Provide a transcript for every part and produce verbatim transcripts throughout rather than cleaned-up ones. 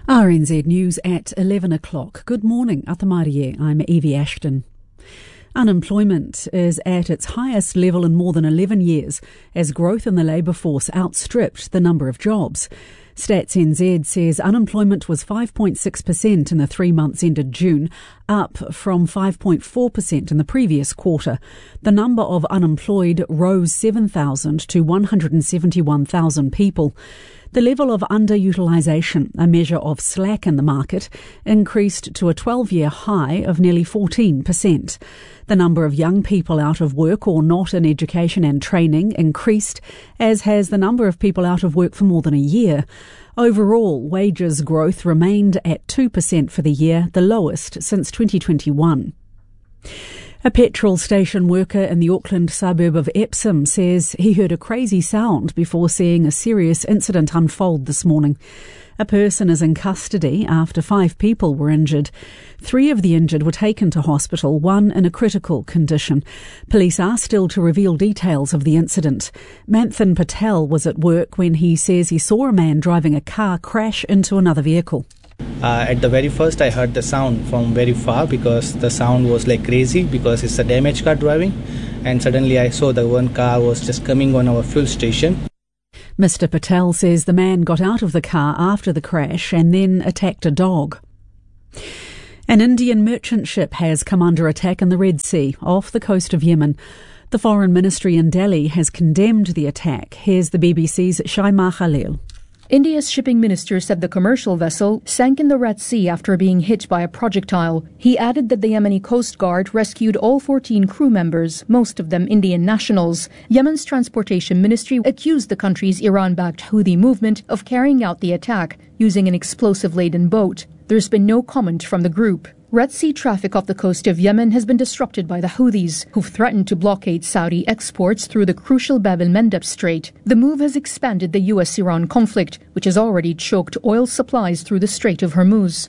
R N Z News at eleven o'clock. Good morning, Atamarie. I'm Evie Ashton. Unemployment is at its highest level in more than eleven years as growth in the labour force outstripped the number of jobs. Stats N Z says unemployment was five point six percent in the three months ended June, up from five point four percent in the previous quarter. The number of unemployed rose seven thousand to one hundred seventy-one thousand people. The level of underutilisation, a measure of slack in the market, increased to a twelve-year high of nearly fourteen percent. The number of young people out of work or not in education and training increased, as has the number of people out of work for more than a year. Overall, wages growth remained at two percent for the year, the lowest since twenty twenty-one. A petrol station worker in the Auckland suburb of Epsom says he heard a crazy sound before seeing a serious incident unfold this morning. A person is in custody after five people were injured. Three of the injured were taken to hospital, one in a critical condition. Police are still to reveal details of the incident. Manthan Patel was at work when he says he saw a man driving a car crash into another vehicle. Uh, at the very first I heard the sound from very far because the sound was like crazy because it's a damaged car driving, and suddenly I saw the one car was just coming on our fuel station. Mister Patel says the man got out of the car after the crash and then attacked a dog. An Indian merchant ship has come under attack in the Red Sea off the coast of Yemen. The Foreign Ministry in Delhi has condemned the attack. Here's the B B C's Shaima Khalil. India's shipping minister said the commercial vessel sank in the Red Sea after being hit by a projectile. He added that the Yemeni Coast Guard rescued all fourteen crew members, most of them Indian nationals. Yemen's transportation ministry accused the country's Iran-backed Houthi movement of carrying out the attack using an explosive-laden boat. There's been no comment from the group. Red Sea traffic off the coast of Yemen has been disrupted by the Houthis, who've threatened to blockade Saudi exports through the crucial Bab el-Mandeb Strait. The move has expanded the U S Iran conflict, which has already choked oil supplies through the Strait of Hormuz.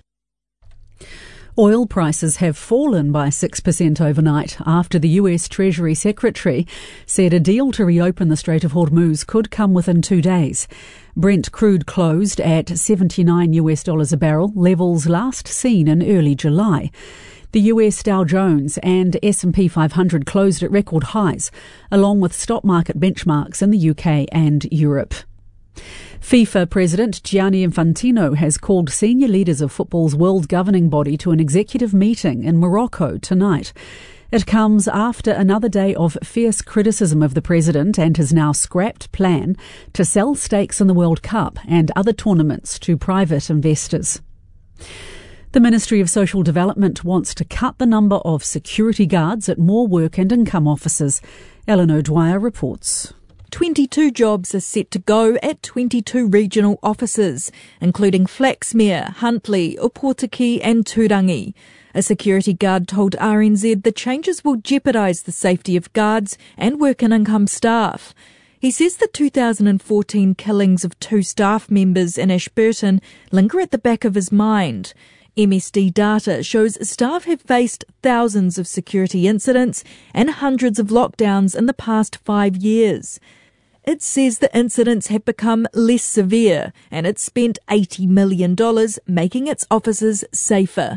Oil prices have fallen by six percent overnight after the U S Treasury Secretary said a deal to reopen the Strait of Hormuz could come within two days. Brent crude closed at seventy-nine US dollars a barrel, levels last seen in early July. The U S Dow Jones and S and P five hundred closed at record highs, along with stock market benchmarks in the U K and Europe. FIFA President Gianni Infantino has called senior leaders of football's world governing body to an executive meeting in Morocco tonight. It comes after another day of fierce criticism of the president and his now scrapped plan to sell stakes in the World Cup and other tournaments to private investors. The Ministry of Social Development wants to cut the number of security guards at more work and income offices. Eleanor Dwyer reports. twenty-two jobs are set to go at twenty-two regional offices, including Flaxmere, Huntly, Opotiki and Turangi. A security guard told R N Z the changes will jeopardise the safety of guards and work and income staff. He says the two thousand fourteen killings of two staff members in Ashburton linger at the back of his mind. M S D data shows staff have faced thousands of security incidents and hundreds of lockdowns in the past five years. It says the incidents have become less severe and it's spent eighty million dollars making its offices safer.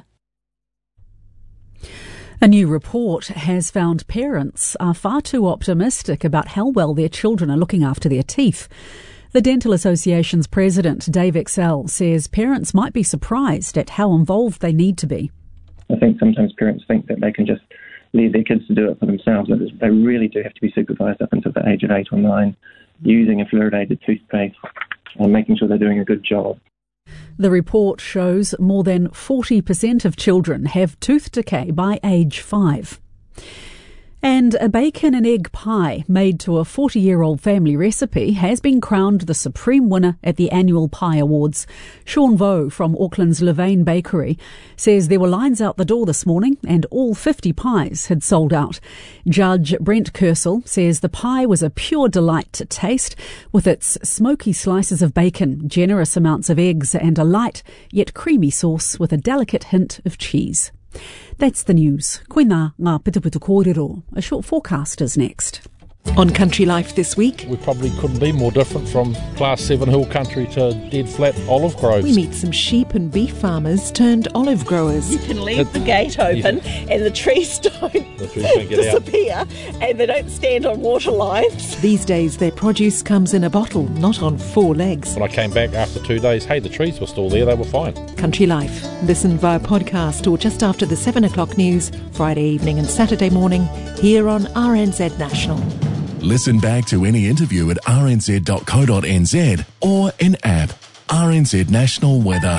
A new report has found parents are far too optimistic about how well their children are looking after their teeth. The Dental Association's president, Dave Excel, says parents might be surprised at how involved they need to be. I think sometimes parents think that they can just leave their kids to do it for themselves, but they really do have to be supervised up until the age of eight or nine, using a fluoridated toothpaste and making sure they're doing a good job. The report shows more than forty percent of children have tooth decay by age five. And a bacon and egg pie made to a forty-year-old family recipe has been crowned the supreme winner at the annual Pie Awards. Sean Vo from Auckland's Levain Bakery says there were lines out the door this morning and all fifty pies had sold out. Judge Brent Kersel says the pie was a pure delight to taste, with its smoky slices of bacon, generous amounts of eggs and a light yet creamy sauce with a delicate hint of cheese. That's the news. Koina ngā pitupitu kōrero. A short forecast is next. On Country Life this week, we probably couldn't be more different from Class seven hill country to dead flat olive groves. we meet some sheep and beef farmers turned olive growers. You can leave the gate open Yeah. and the trees don't The trees don't get out. disappear and they don't stand on water lines. These days, their produce comes in a bottle, not on four legs. When I came back after two days, hey, the trees were still there, they were fine. Country Life. Listen via podcast or just after the seven o'clock news, Friday evening and Saturday morning, here on R N Z National. Listen back to any interview at r n z dot co dot n z or in app R N Z National Weather.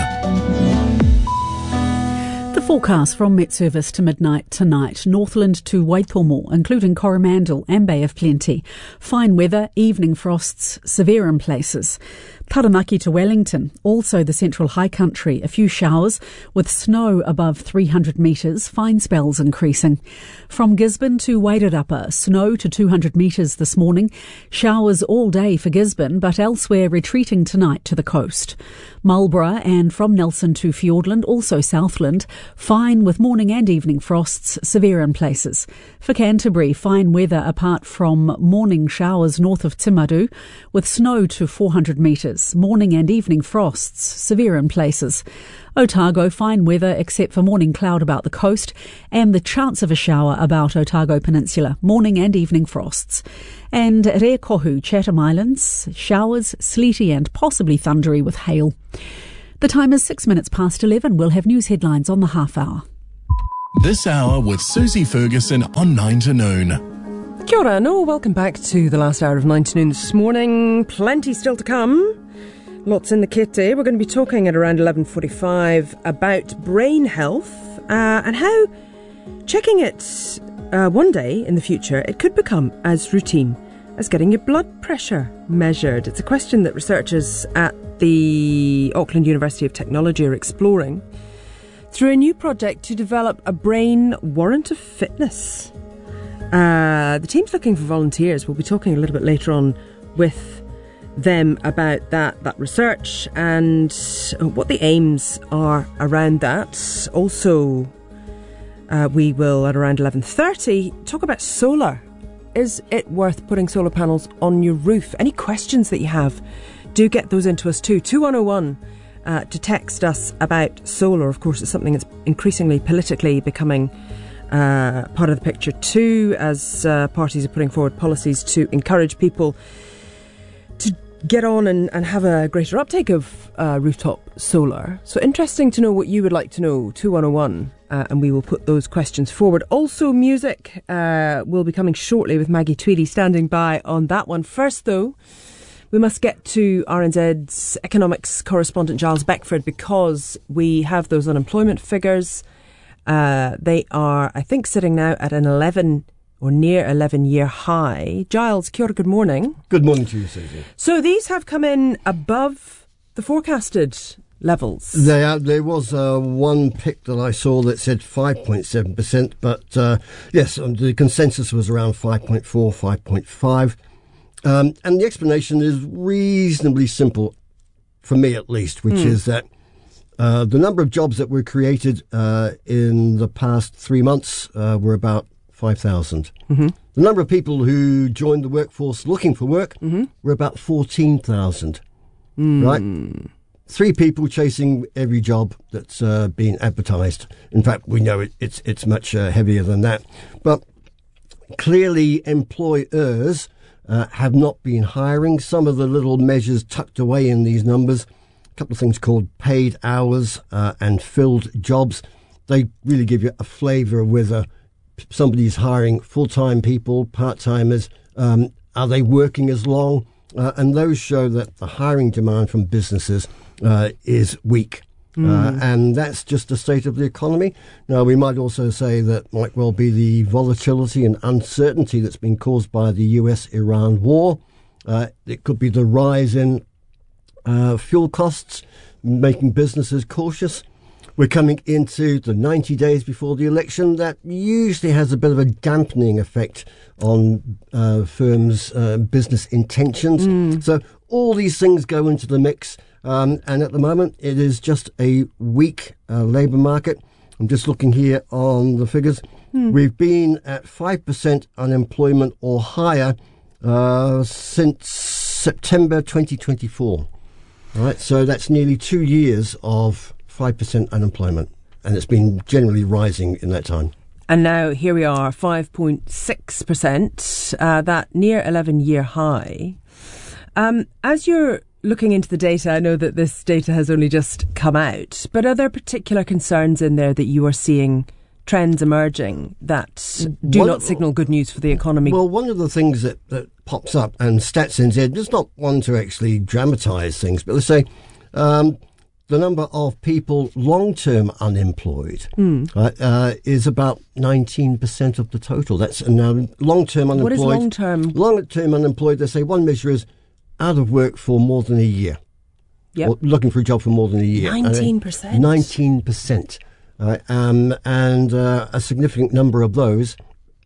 The forecast from Met Service to midnight tonight. Northland to Waitomo, including Coromandel and Bay of Plenty. Fine weather, evening frosts, severe in places. Taranaki to Wellington, also the central high country. A few showers with snow above three hundred metres, fine spells increasing. From Gisborne to Wairarapa, snow to two hundred metres this morning. Showers all day for Gisborne, but elsewhere retreating tonight to the coast. Marlborough and from Nelson to Fiordland, also Southland, fine with morning and evening frosts, severe in places. For Canterbury, fine weather apart from morning showers north of Timaru, with snow to four hundred metres. Morning and evening frosts, severe in places. Otago, fine weather except for morning cloud about the coast and the chance of a shower about Otago Peninsula. Morning and evening frosts. And Rekohu, Chatham Islands, showers, sleety and possibly thundery with hail. The time is six minutes past eleven. We'll have news headlines on the half hour. This hour with Susie Ferguson on nine to noon. Kia ora, no, welcome back to the last hour of nine to noon this morning. Plenty still to come. Lots in the kit. We're going to be talking at around eleven forty-five about brain health uh, and how checking it uh, one day in the future, it could become as routine as getting your blood pressure measured. It's a question that researchers at the Auckland University of Technology are exploring through a new project to develop a brain warrant of fitness. Uh, the team's looking for volunteers. We'll be talking a little bit later on with them about that, that research and what the aims are around that. Also, uh, we will, at around eleven thirty, talk about solar. Is it worth putting solar panels on your roof? Any questions that you have, do get those into us too. two one oh one uh, to text us about solar. Of course, it's something that's increasingly politically becoming uh, part of the picture too, as uh, parties are putting forward policies to encourage people to get on and, and have a greater uptake of uh, rooftop solar. So interesting to know what you would like to know. two one oh one uh, and we will put those questions forward. Also, music uh, will be coming shortly with Maggie Tweedy standing by on that one. First though, we must get to R N Z's economics correspondent Giles Beckford, because we have those unemployment figures. Uh, they are, I think, sitting now at an eleven or near eleven year high. Giles, kia ora, good morning. Good morning to you, Susie. So these have come in above the forecasted levels. They are, there was uh, one pick that I saw that said five point seven percent, but uh, yes, um, the consensus was around five point four, five point five. Um, and the explanation is reasonably simple, for me at least, which mm. is that uh, the number of jobs that were created uh, in the past three months uh, were about five thousand. Mm-hmm. The number of people who joined the workforce looking for work mm-hmm. were about fourteen thousand. Mm. Right? Three people chasing every job that's uh, been advertised. In fact, we know it, it's it's much uh, heavier than that. But clearly, employers uh, have not been hiring. Some of the little measures tucked away in these numbers, a couple of things called paid hours uh, and filled jobs, they really give you a flavour of whether somebody's hiring full-time people, part-timers. Um, are they working as long? Uh, and those show that the hiring demand from businesses uh, is weak. Mm. Uh, and that's just the state of the economy. Now, we might also say that might well be the volatility and uncertainty that's been caused by the U S Iran war. Uh, it could be the rise in uh, fuel costs, making businesses cautious. We're coming into the ninety days before the election. That usually has a bit of a dampening effect on uh, firms' uh, business intentions. Mm. So all these things go into the mix. Um, and at the moment, it is just a weak uh, labour market. I'm just looking here on the figures. Mm. We've been at five percent unemployment or higher uh, since September twenty twenty-four. All right, so that's nearly two years of five percent unemployment, and it's been generally rising in that time. And now here we are, five point six percent, uh, that near eleven-year high. Um, as you're looking into the data, I know that this data has only just come out, but are there particular concerns in there that you are seeing trends emerging that do one, not signal good news for the economy? Well, one of the things that, that pops up, and Stats N Z does not want to actually dramatise things, but let's say um, the number of people long-term unemployed mm. right, uh, is about nineteen percent of the total. That's now long-term unemployed. What is long-term? Long-term unemployed, they say one measure is out of work for more than a year. Yep. Or looking for a job for more than a year. nineteen percent? nineteen percent. Uh, um, and uh, a significant number of those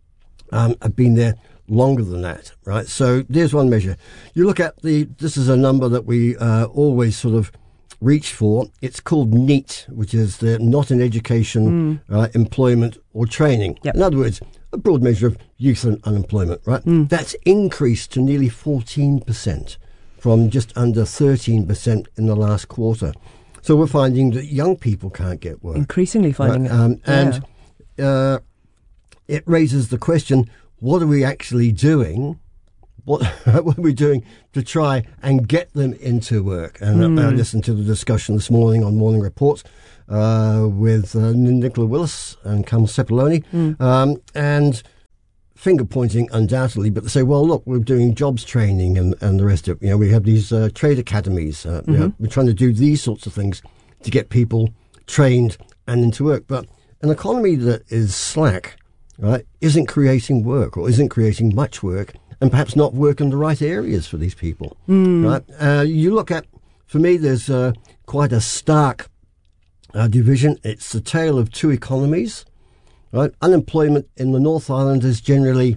um, have been there longer than that, right? So there's one measure. You look at the, this is a number that we uh, always sort of reach for. It's called NEET, which is the not in education, mm. uh, employment or training. Yep. In other words, a broad measure of youth and unemployment, right? Mm. That's increased to nearly fourteen percent from just under thirteen percent in the last quarter. So we're finding that young people can't get work. Increasingly finding right? it. Um, and yeah. uh, it raises the question, what are we actually doing? What, what are we doing to try and get them into work? And mm. I listened to the discussion this morning on Morning Report uh, with uh, Nicola Willis and Carmel Cepoloni. Mm. Um, and finger pointing undoubtedly, but they say, well, look, we're doing jobs training and, and the rest of it. You know, we have these uh, trade academies. Uh, mm-hmm. you know, we're trying to do these sorts of things to get people trained and into work. But an economy that is slack, right, isn't creating work or isn't creating much work, and perhaps not work in the right areas for these people. Mm. Right? Uh, you look at, for me, there's uh, quite a stark uh, division. It's the tale of two economies. Right, unemployment in the North Island is generally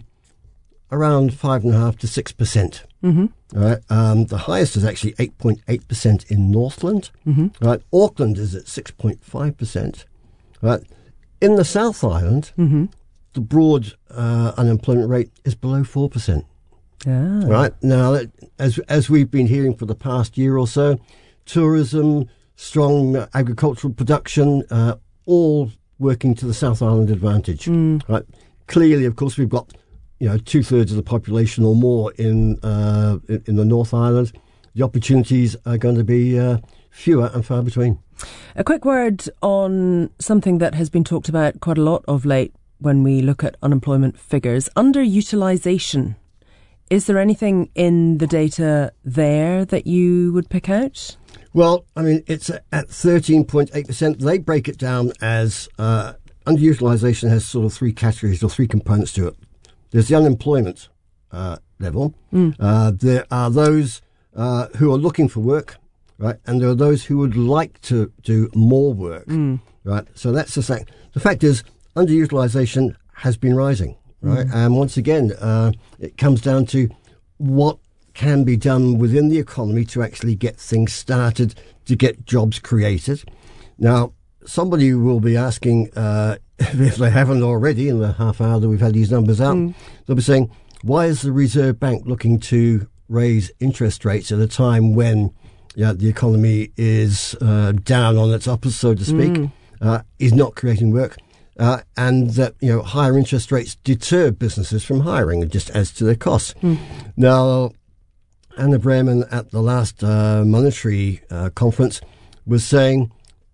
around five and a half to six percent. Mm-hmm. Right, um, the highest is actually eight point eight percent in Northland. Mm-hmm. Right, Auckland is at six point five percent. Right, in the South Island, mm-hmm. the broad uh, unemployment rate is below four percent. Ah. Right now, as as we've been hearing for the past year or so, tourism, strong uh, agricultural production, uh, all working to the South Island advantage. Mm. Right. Clearly, of course, we've got you know two thirds of the population or more in uh, in, in the North Island. The opportunities are going to be uh, fewer and far between. A quick word on something that has been talked about quite a lot of late when we look at unemployment figures: underutilisation. Is there anything in the data there that you would pick out? Well, I mean, it's at thirteen point eight percent. They break it down as uh, underutilisation has sort of three categories or three components to it. There's the unemployment uh, level. Mm. Uh, there are those uh, who are looking for work, right? And there are those who would like to do more work, mm. right? So that's the fact. The fact is, underutilisation has been rising, right? Mm. And once again, uh, it comes down to what can be done within the economy to actually get things started, to get jobs created. Now, somebody will be asking, uh, if they haven't already in the half hour that we've had these numbers out, mm. they'll be saying, why is the Reserve Bank looking to raise interest rates at a time when yeah, the economy is uh, down on its uppers, so to speak, mm. uh, is not creating work, uh, and that you know higher interest rates deter businesses from hiring and just adds to their costs. Mm. Now, Anna Bremen at the last uh, monetary uh, conference was saying,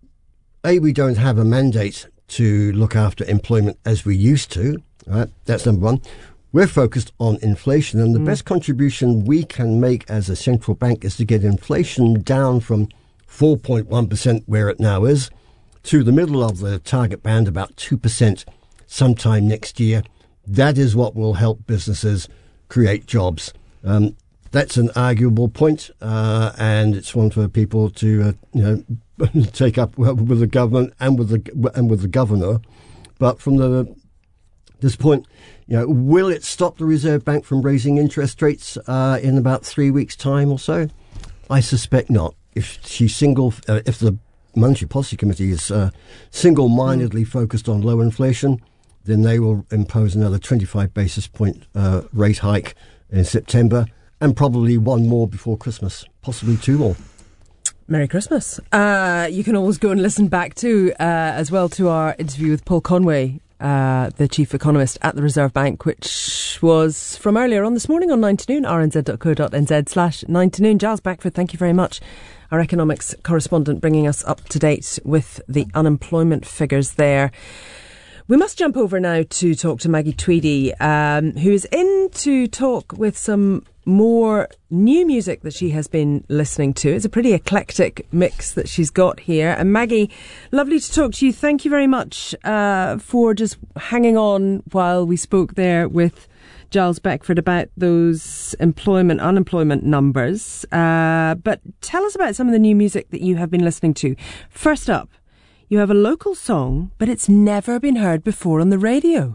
A, we don't have a mandate to look after employment as we used to. Right? That's number one. We're focused on inflation, and the Mm. best contribution we can make as a central bank is to get inflation down from four point one percent, where it now is, to the middle of the target band, about two percent sometime next year. That is what will help businesses create jobs. Um, That's an arguable point, uh, and it's one for people to, uh, you know, take up with the government and with the and with the governor. But from the this point, you know, will it stop the Reserve Bank from raising interest rates uh, in about three weeks' time or so? I suspect not. If she single, uh, if the Monetary Policy Committee is uh, single-mindedly mm. focused on low inflation, then they will impose another twenty-five basis point uh, rate hike in September, and probably one more before Christmas, possibly two more. Merry Christmas. Uh, you can always go and listen back to, uh, as well, to our interview with Paul Conway, uh, the chief economist at the Reserve Bank, which was from earlier on this morning on nine to noon, r n z dot co dot n z slash nine to noon. Giles Beckford, thank you very much. Our economics correspondent, bringing us up to date with the unemployment figures there. We must jump over now to talk to Maggie Tweedy, um, who is in to talk with some more new music that she has been listening to. It's a pretty eclectic mix that she's got here. And Maggie, lovely to talk to you. Thank you very much uh, for just hanging on while we spoke there with Giles Beckford about those employment, unemployment numbers. Uh, but tell us about some of the new music that you have been listening to. First up, you have a local song, but it's never been heard before on the radio.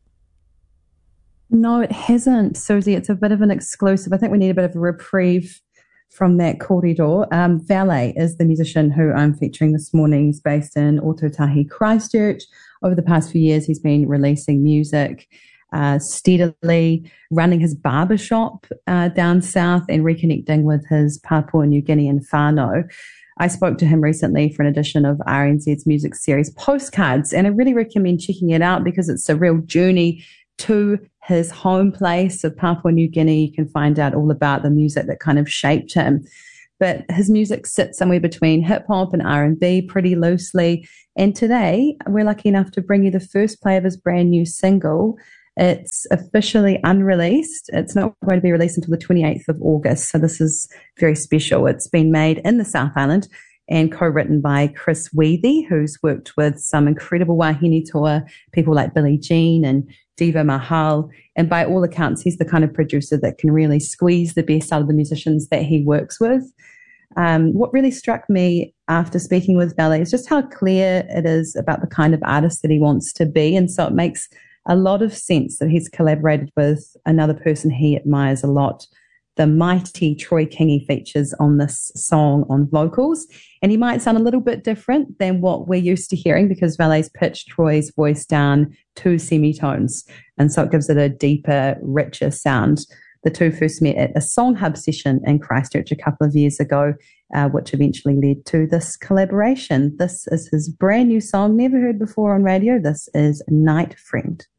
No, it hasn't, Susie. It's a bit of an exclusive. I think we need a bit of a reprieve from that corridor. Um, Valet is the musician who I'm featuring this morning. He's based in Ōtautahi, Christchurch. Over the past few years, he's been releasing music uh, steadily, running his barbershop uh, down south and reconnecting with his Papua New Guinean whānau. I spoke to him recently for an edition of R N Z's music series Postcards, and I really recommend checking it out because it's a real journey to his home place of Papua New Guinea. You can find out all about the music that kind of shaped him. But his music sits somewhere between hip-hop and R and B pretty loosely. And today, we're lucky enough to bring you the first play of his brand new single. It's officially unreleased. It's not going to be released until the twenty-eighth of August. So this is very special. It's been made in the South Island and co-written by Chris Weathy, who's worked with some incredible wahine toa, people like Billie Jean and Diva Mahal. And by all accounts, he's the kind of producer that can really squeeze the best out of the musicians that he works with. Um, what really struck me after speaking with Valet is just how clear it is about the kind of artist that he wants to be. And so it makes a lot of sense that he's collaborated with another person he admires a lot. The mighty Troy Kingi features on this song on vocals, and he might sound a little bit different than what we're used to hearing because Valet's pitched Troy's voice down two semitones, and so it gives it a deeper, richer sound. The two first met at a Song Hub session in Christchurch a couple of years ago, uh, which eventually led to this collaboration. This is his brand new song, never heard before on radio. This is Night Friend.